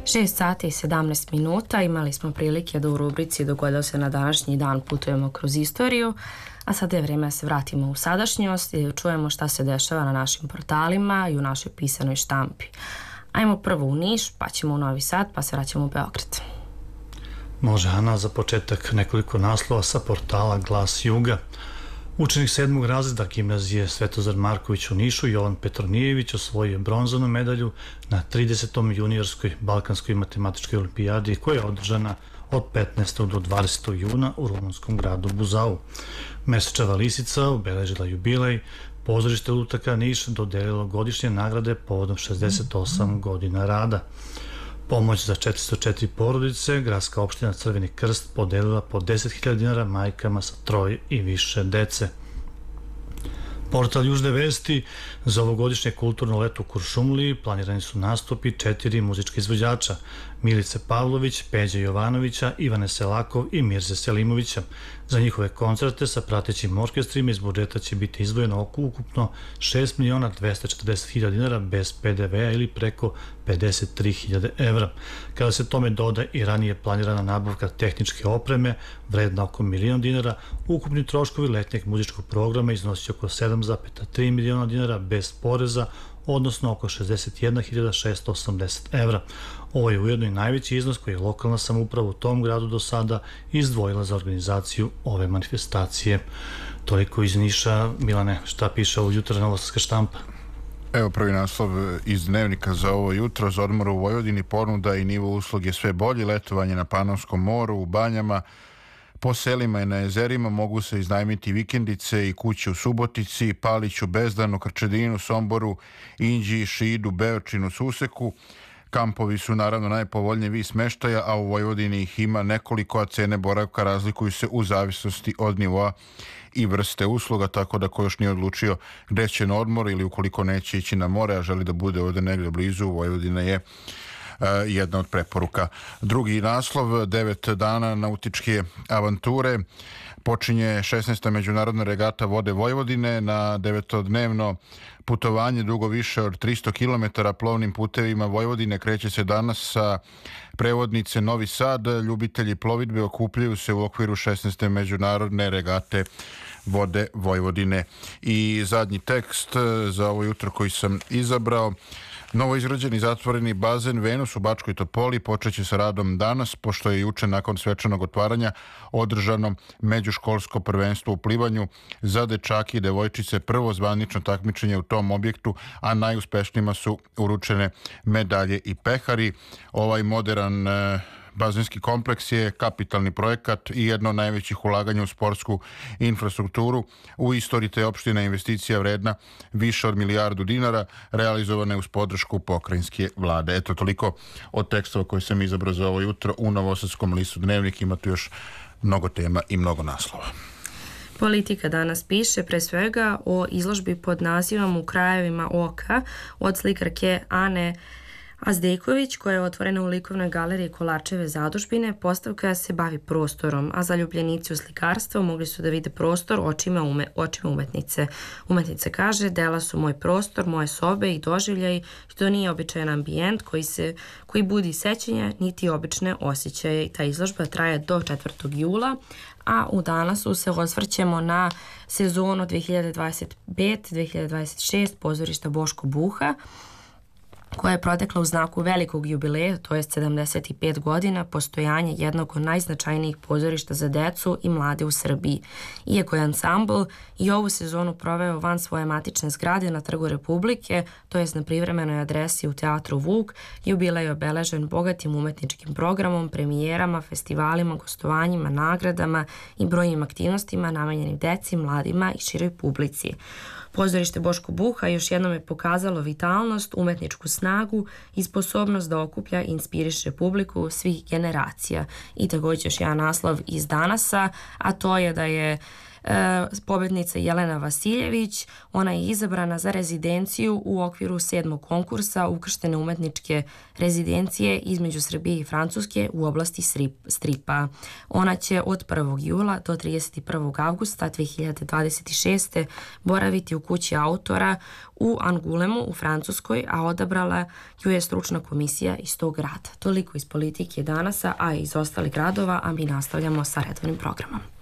6 sati i 17 minuta imali smo prilike da u rubrici Dogodio se na današnji dan putujemo kroz istoriju, a sada je vrijeme da se vratimo u sadašnjost i da čujemo šta se dešava na našim portalima i u našoj pisanoj štampi. Ajmo prvo u Niš, pa ćemo u Novi Sad, pa se vraćamo u Beograd. Može, Ana, za početak nekoliko naslova sa portala Glas Juga. Učenik 7. razreda gimnazije Svetozar Marković u Nišu, Jovan Petronijević, osvojio bronzanu medalju na 30. juniorskoj Balkanskoj matematičkoj olimpijadi koja je održana od 15. do 20. juna u rumunskom gradu Buzau. Mesečeva lisica obeležila jubilej, pozorište lutaka Niš dodelilo godišnje nagrade povodom 68 godina rada. Pomoć za 404 porodice, gradska opština Crveni krst podelila po 10.000 dinara majkama sa 3 i više dece. Portal Južne vesti: za ovogodišnje kulturno leto u Kuršumliji planirani su nastupi 4 muzička izvođača: Milice Pavlović, Peđe Jovanovića, Ivane Selakov i Mirze Selimovića. Za njihove koncerte sa pratećim orkestrima iz budžeta će biti izdvojeno ukupno 6.240.000 dinara bez PDV-a ili preko 53.000 evra. Kada se tome doda i ranije planirana nabavka tehničke opreme vredna oko 1.000.000 dinara, ukupni troškovi letnjeg muzičkog programa iznosi oko 7,3 miliona dinara bez poreza, odnosno oko 61.680 evra. Ovo je ujedno i najveći iznos koji je lokalna samouprava u tom gradu do sada izdvojila za organizaciju ove manifestacije. Toliko iz Niša. Milane, šta piše ovo jutro novosadska štampa? Evo prvi naslov iz Dnevnika za ovo jutro: za odmor u Vojvodini ponuda i nivo usluge sve bolji, letovanje na Panonskom moru, u banjama, po selima i na jezerima mogu se iznajmiti vikendice i kuće u Subotici, Paliću, Bezdanu, Krčedinu, Somboru, Inđiji, Šidu, Beočinu, Suseku. Kampovi su naravno najpovoljniji vid smeštaja, a u Vojvodini ih ima nekoliko, a cene boravka razlikuju se u zavisnosti od nivoa i vrste usluga, tako da ko još nije odlučio gde će na odmor ili ukoliko neće ići na more, a želi da bude ovdje negdje blizu, Vojvodina je jedna od preporuka. Drugi naslov: 9 dana nautičke avanture. Počinje 16. međunarodna regata Vode Vojvodine. Na 9-dnevno putovanje dugo više od 300 km plovnim putevima Vojvodine kreće se danas sa prevodnice Novi Sad. Ljubitelji plovidbe okupljaju se u okviru 16. međunarodne regate Vode Vojvodine. I zadnji tekst za ovo jutro koji sam izabrao: novo izgrađeni zatvoreni bazen Venus u Bačkoj Topoli počeće sa radom danas, pošto je juče nakon svečanog otvaranja održano međuškolsko prvenstvo u plivanju za dečake i devojčice, prvo zvanično takmičenje u tom objektu, a najuspešnijima su uručene medalje i pehari. Ovaj modern bazenski kompleks je kapitalni projekat i jedno od najvećih ulaganja u sportsku infrastrukturu u istoriji te opštine. Investicija vredna više od 1 milijardu dinara, realizovane uz podršku pokrajinske vlade. Eto, toliko od tekstova koje sam izabrao za ovo jutro u Novosadskom listu Dnevnik. Ima tu još mnogo tema i mnogo naslova. Politika danas piše pre svega o izložbi pod nazivom U krajevima oka od slikarke Ane Azdejković, koja je otvorena u likovnoj galeriji Kolarčeve zadužbine. Postavka se bavi prostorom, a zaljubljenici u slikarstvo mogli su da vide prostor očima umetnice. Umetnica kaže: dela su moj prostor, moje sobe i doživljaj, što nije običajan ambijent koji budi sećanja niti obične osjećaje. I ta izložba traje do 4. jula, a u danasu se osvrćemo na sezonu 2025-2026 pozorišta Boško Buha, koja je protekla u znaku velikog jubileja, to je 75 godina postojanja jednog od najznačajnijih pozorišta za decu i mlade u Srbiji. Iako je ansambl i ovu sezonu proveo van svoje matične zgrade na Trgu Republike, to jest na privremenoj adresi u Teatru Vuk, jubilej je obeležen bogatim umetničkim programom, premijerama, festivalima, gostovanjima, nagradama i brojnim aktivnostima namenjenim deci, mladima i široj publici. Pozorište Boško Buha još jednom je pokazalo vitalnost, umetničku snagu i sposobnost da okuplja i inspiriše publiku svih generacija. I također još jedan naslov iz Danasa, a to je da je pobednica Jelena Vasiljević. Ona je izabrana za rezidenciju u okviru 7. konkursa ukrštene umetničke rezidencije između Srbije i Francuske u oblasti stripa. Ona će od 1. jula do 31. avgusta 2026. boraviti u kući autora u Angulemu u Francuskoj, a odabrala ju je stručna komisija iz tog grada. Toliko iz Politike danasa, a i iz ostalih gradova, a mi nastavljamo sa redovnim programom.